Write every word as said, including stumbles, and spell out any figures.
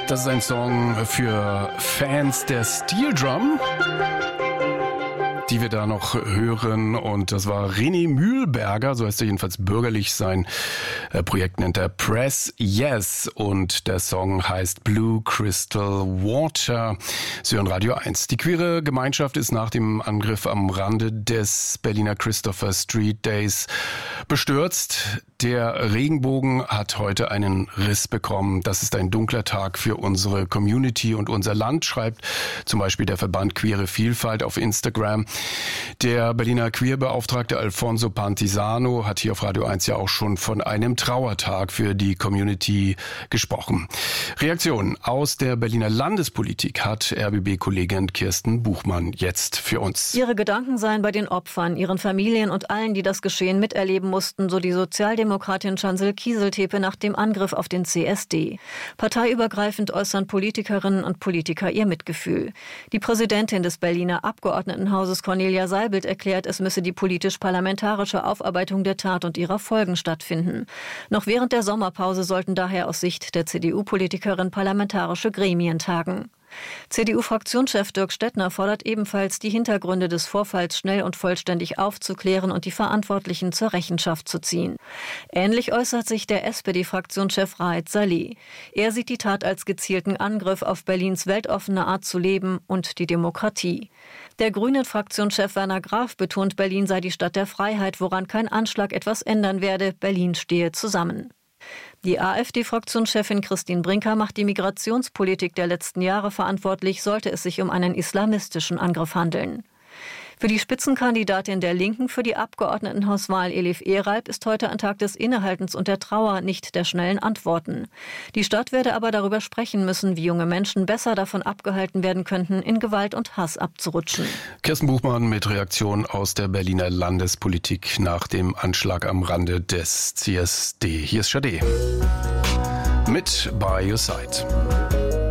Das ist ein Song für Fans der Steel Drum, die wir da noch hören. Und das war René Mühlberger, so heißt er jedenfalls bürgerlich. Sein äh, Projekt nennt er Press Yes und der Song heißt Blue Crystal Water. Sie hören Radio eins. Die queere Gemeinschaft ist nach dem Angriff am Rande des Berliner Christopher Street Days bestürzt. Der Regenbogen hat heute einen Riss bekommen. Das ist ein dunkler Tag für unsere Community und unser Land, schreibt zum Beispiel der Verband Queere Vielfalt auf Instagram. Der Berliner Queerbeauftragte Alfonso Pantisano hat hier auf Radio eins ja auch schon von einem Trauertag für die Community gesprochen. Reaktionen aus der Berliner Landespolitik hat R B B-Kollegin Kirsten Buchmann jetzt für uns. Ihre Gedanken seien bei den Opfern, ihren Familien und allen, die das Geschehen miterleben mussten, so die Sozialdemokratin Chancel Kieseltepe nach dem Angriff auf den C S D. Parteiübergreifend äußern Politikerinnen und Politiker ihr Mitgefühl. Die Präsidentin des Berliner Abgeordnetenhauses Cornelia Seibelt erklärt, es müsse die politisch-parlamentarische Aufarbeitung der Tat und ihrer Folgen stattfinden. Noch während der Sommerpause sollten daher aus Sicht der C D U-Politikerin parlamentarische Gremien tagen. C D U-Fraktionschef Dirk Stettner fordert ebenfalls, die Hintergründe des Vorfalls schnell und vollständig aufzuklären und die Verantwortlichen zur Rechenschaft zu ziehen. Ähnlich äußert sich der S P D-Fraktionschef Raed Saleh. Er sieht die Tat als gezielten Angriff auf Berlins weltoffene Art zu leben und die Demokratie. Der Grünen-Fraktionschef Werner Graf betont, Berlin sei die Stadt der Freiheit, woran kein Anschlag etwas ändern werde. Berlin stehe zusammen. Die AfD-Fraktionschefin Christine Brinker macht die Migrationspolitik der letzten Jahre verantwortlich, sollte es sich um einen islamistischen Angriff handeln. Für die Spitzenkandidatin der Linken für die Abgeordnetenhauswahl Elif Eralp ist heute ein Tag des Innehaltens und der Trauer, nicht der schnellen Antworten. Die Stadt werde aber darüber sprechen müssen, wie junge Menschen besser davon abgehalten werden könnten, in Gewalt und Hass abzurutschen. Kirsten Buchmann mit Reaktion aus der Berliner Landespolitik nach dem Anschlag am Rande des C S D. Hier ist Sade mit By Your Side.